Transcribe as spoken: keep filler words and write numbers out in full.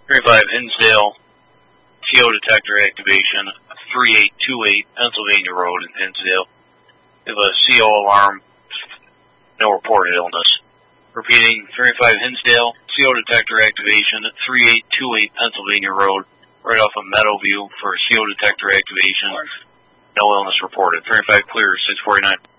thirty-five Hinsdale, C O detector activation, three eight two eight Pennsylvania Road in Hinsdale. We have a C O alarm, no reported illness. Repeating, thirty-five Hinsdale, C O detector activation, three eight two eight Pennsylvania Road, right off of Meadowview for C O detector activation. No illness reported. thirty-five clear, six forty-nine.